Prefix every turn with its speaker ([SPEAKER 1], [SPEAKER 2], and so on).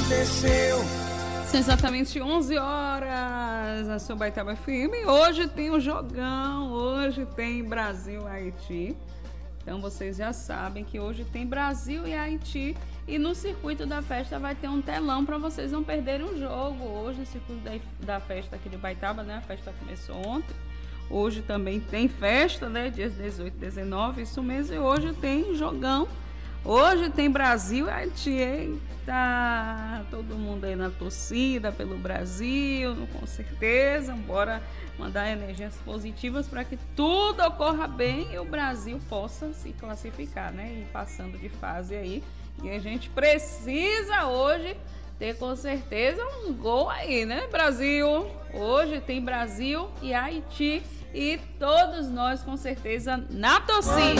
[SPEAKER 1] aconteceu.
[SPEAKER 2] São exatamente 11 horas na sua Baitaba FM. Hoje tem um jogão, hoje tem Brasil e Haiti. Então vocês já sabem que hoje tem Brasil e Haiti. E no circuito da festa vai ter um telão para vocês não perderem o jogo. Hoje no circuito da festa aqui de Baitaba, né? A festa começou ontem. Hoje também tem festa, né? Dias 18 e 19, isso mesmo. E hoje tem jogão. Hoje tem Brasil e Haiti. Eita! Todo mundo aí na torcida pelo Brasil, com certeza. Bora mandar energias positivas para que tudo ocorra bem e o Brasil possa se classificar, né? E passando de fase aí. E a gente precisa hoje ter com certeza um gol aí, né, Brasil? Hoje tem Brasil e Haiti e todos nós com certeza na torcida.